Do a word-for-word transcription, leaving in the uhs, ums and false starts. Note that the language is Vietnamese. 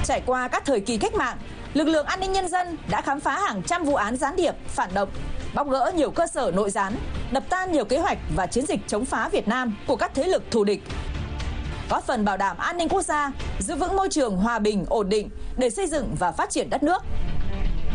Trải qua các thời kỳ cách mạng, lực lượng an ninh nhân dân đã khám phá hàng trăm vụ án gián điệp, phản động, bóc gỡ nhiều cơ sở nội gián, đập tan nhiều kế hoạch và chiến dịch chống phá Việt Nam của các thế lực thù địch, góp phần bảo đảm an ninh quốc gia, giữ vững môi trường hòa bình, ổn định để xây dựng và phát triển đất nước.